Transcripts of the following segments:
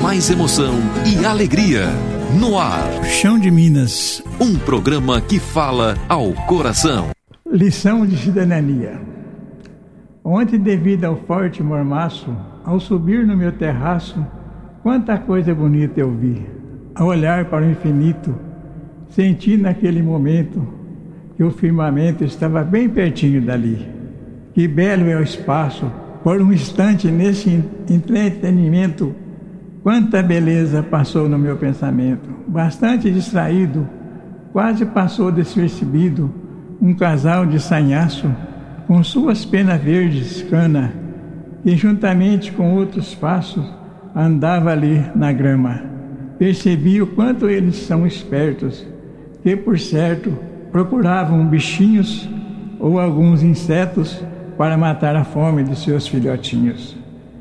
mais emoção e alegria. No ar, Chão de Minas. Um programa que fala ao coração. Lição de cidadania. Ontem, devido ao forte mormaço, ao subir no meu terraço, quanta coisa bonita eu vi. Ao olhar para o infinito, senti naquele momento que o firmamento estava bem pertinho dali. Que belo é o espaço, por um instante nesse entretenimento, quanta beleza passou no meu pensamento. Bastante distraído, quase passou despercebido, um casal de sanhaço, com suas penas verdes cana, que juntamente com outros passos andava ali na grama. Percebi o quanto eles são espertos, que por certo procuravam bichinhos ou alguns insetos para matar a fome de seus filhotinhos.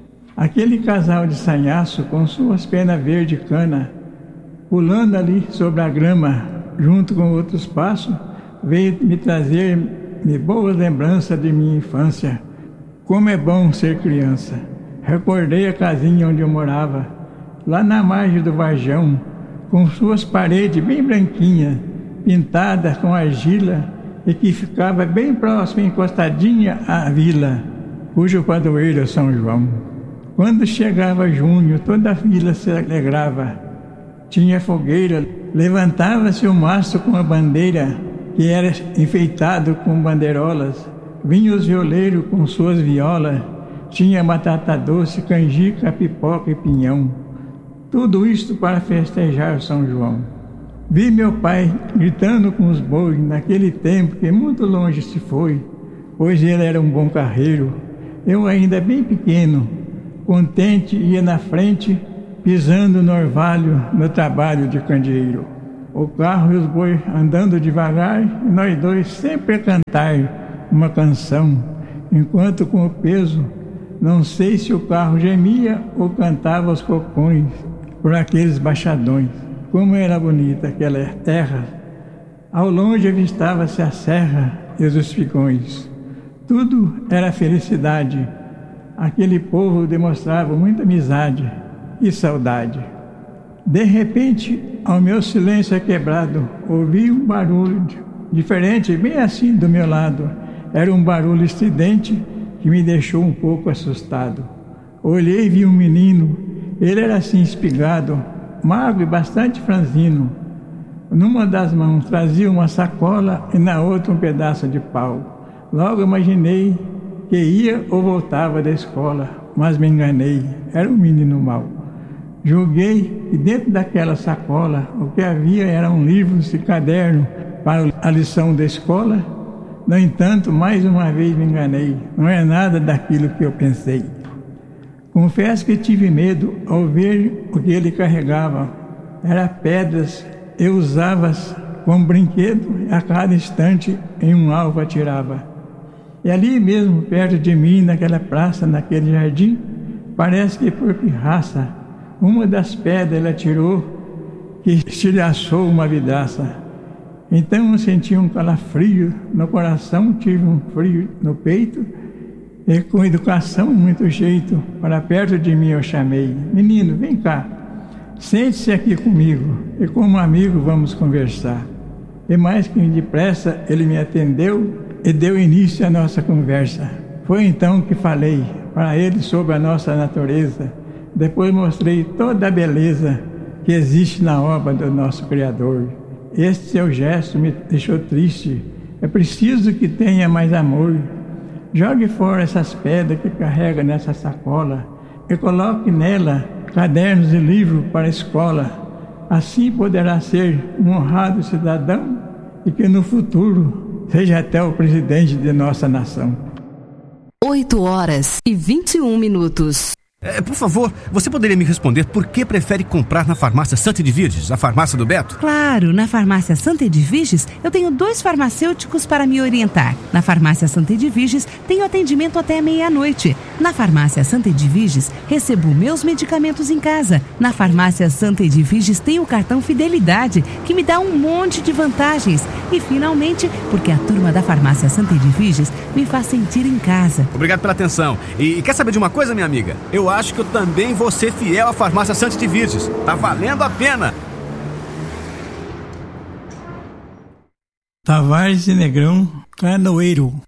Aquele casal de sanhaço com suas penas verde cana, pulando ali sobre a grama, junto com outros passos, veio me trazer boas lembranças de minha infância. Como é bom ser criança. Recordei a casinha onde eu morava, lá na margem do Varjão, com suas paredes bem branquinhas, pintadas com argila, e que ficava bem próximo, encostadinha à vila, cujo padroeiro é São João. Quando chegava junho, toda a vila se alegrava. Tinha fogueira, levantava-se o mastro com a bandeira, que era enfeitado com bandeirolas. Vinham os violeiros com suas violas, tinha batata doce, canjica, pipoca e pinhão. Tudo isto para festejar São João. Vi meu pai gritando com os bois naquele tempo que muito longe se foi, pois ele era um bom carreiro. Eu ainda bem pequeno, contente, ia na frente, pisando no orvalho, no trabalho de candeeiro. O carro e os bois andando devagar, e nós dois sempre a cantar uma canção, enquanto com o peso, não sei se o carro gemia ou cantava os cocões por aqueles baixadões. Como era bonita aquela terra! Ao longe avistava-se a serra e os espigões. Tudo era felicidade. Aquele povo demonstrava muita amizade e saudade. De repente, ao meu silêncio quebrado, ouvi um barulho diferente, bem assim do meu lado. Era um barulho estridente que me deixou um pouco assustado. Olhei e vi um menino. Ele era assim espigado, magro e bastante franzino. Numa das mãos trazia uma sacola e na outra um pedaço de pau. Logo imaginei que ia ou voltava da escola, mas me enganei, era um menino mau. Julguei que dentro daquela sacola o que havia eram livros e caderno para a lição da escola. No entanto, mais uma vez me enganei, não é nada daquilo que eu pensei. Confesso que tive medo ao ver o que ele carregava. Era pedras, eu usava-as como brinquedo e a cada instante em um alvo atirava. E ali mesmo, perto de mim, naquela praça, naquele jardim, parece que por pirraça, uma das pedras ele atirou que estilhaçou uma vidraça. Então eu senti um calafrio no coração, tive um frio no peito, e com educação, muito jeito, para perto de mim eu chamei. Menino, vem cá, sente-se aqui comigo, e como amigo vamos conversar. E mais que depressa ele me atendeu e deu início à nossa conversa. Foi então que falei para ele sobre a nossa natureza. Depois mostrei toda a beleza que existe na obra do nosso Criador. Este seu gesto me deixou triste. É preciso que tenha mais amor. Jogue fora essas pedras que carrega nessa sacola e coloque nela cadernos e livros para a escola. Assim poderá ser um honrado cidadão e que no futuro seja até o presidente de nossa nação. 8h21. Por favor, você poderia me responder por que prefere comprar na farmácia Santa Edviges, a farmácia do Beto? Claro, na farmácia Santa Edviges eu tenho 2 farmacêuticos para me orientar. Na farmácia Santa Edviges tenho atendimento até meia-noite. Na farmácia Santa Edviges recebo meus medicamentos em casa. Na farmácia Santa Edviges tenho o cartão Fidelidade, que me dá um monte de vantagens. E finalmente, porque a turma da farmácia Santa Edviges me faz sentir em casa. Obrigado pela atenção. E quer saber de uma coisa, minha amiga? Eu eu acho que eu também vou ser fiel à Farmácia Santa de Virges. Tá valendo a pena. Tavares e Negrão, Canoeiro.